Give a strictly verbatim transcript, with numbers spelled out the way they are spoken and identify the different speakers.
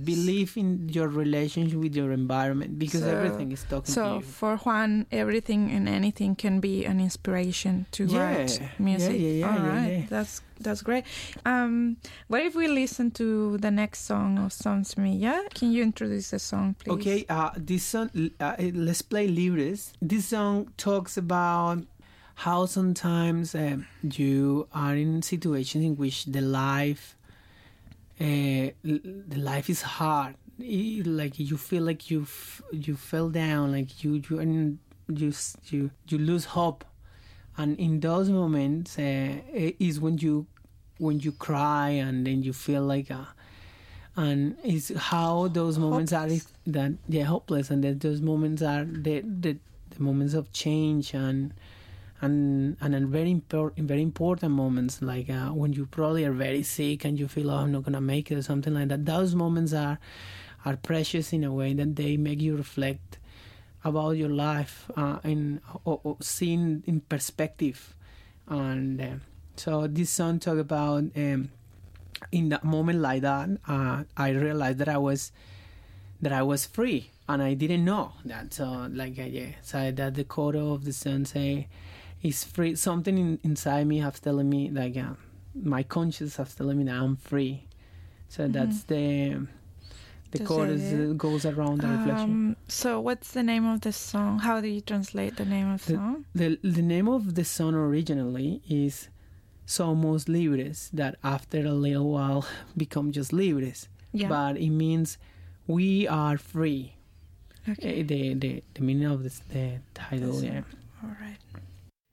Speaker 1: believe in your relationship with your environment, because
Speaker 2: So-
Speaker 1: everything is talking
Speaker 2: So
Speaker 1: to you.
Speaker 2: for Juan, everything and anything can be an inspiration to
Speaker 1: Yeah.
Speaker 2: write music.
Speaker 1: Yeah, yeah, yeah,
Speaker 2: All
Speaker 1: yeah,
Speaker 2: right,
Speaker 1: yeah.
Speaker 2: that's that's great. Um, what if we listen to the next song of Son Semilla? Can you introduce the song, please?
Speaker 1: Okay, uh, this song, uh, let's play Libres. This song talks about how sometimes um, you are in situations in which the life, uh, l- the life is hard. I- like you feel like you f- you fell down, like you you and you s- you you lose hope, and in those moments uh, is when you when you cry, and then you feel like uh, and it's how those moments
Speaker 2: Hopeless.
Speaker 1: are that yeah hopeless, and that those moments are the, the the moments of change, and and and a very important very important moments, like uh, when you probably are very sick and you feel, oh, I'm not gonna make it, or something like that. Those moments are are precious in a way that they make you reflect about your life, uh, in or, or seen in perspective. And uh, so this song talk about um, in that moment like that, uh, I realized that I was that I was free, and I didn't know that. So like uh, yeah, so that the quote of the song say is free. Something in, inside me has telling me, like uh, my conscience has telling me that I'm free. So
Speaker 2: Mhm.
Speaker 1: that's the the
Speaker 2: That's
Speaker 1: quote
Speaker 2: the
Speaker 1: is,
Speaker 2: idea.
Speaker 1: uh, goes around the reflection.
Speaker 2: Um, so what's the name of the song? How do you translate the name of the song?
Speaker 1: The the name of the song originally is Somos Libres, that after a little while become just libres.
Speaker 2: Yeah.
Speaker 1: But it means we are free.
Speaker 2: Okay.
Speaker 1: Uh, The, the the meaning of this, the title,
Speaker 2: That's
Speaker 1: yeah.
Speaker 2: it. All right.